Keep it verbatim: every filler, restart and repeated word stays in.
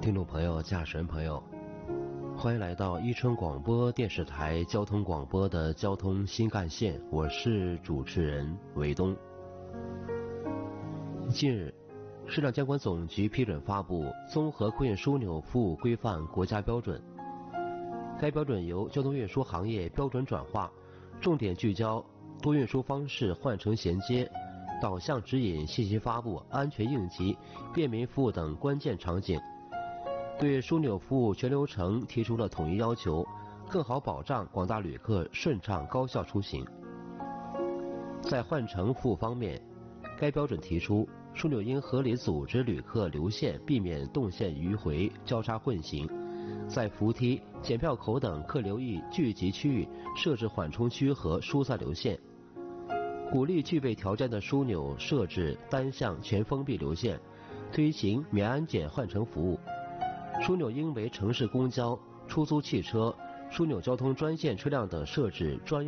听众朋友、驾驶人朋友，欢迎来到伊春广播电视台交通广播的交通新干线，我是主持人韦东。近日，市场监管总局批准发布《综合客运枢纽服务规范国家标准》，该标准由交通运输行业标准转化，重点聚焦多运输方式换乘衔接、导向指引信息发布、安全应急、便民服务等关键场景，对枢纽服务全流程提出了统一要求，更好保障广大旅客顺畅高效出行。在换乘服务方面，该标准提出，枢纽应合理组织旅客流线，避免动线迂回、交叉混行。在扶梯、检票口等客流易聚集区域设置缓冲区和疏散流线，鼓励具备条件的枢纽设置单向全封闭流线，推行免安检换乘服务。枢纽应为城市公交、出租汽车、枢纽交通专线车辆等设置专用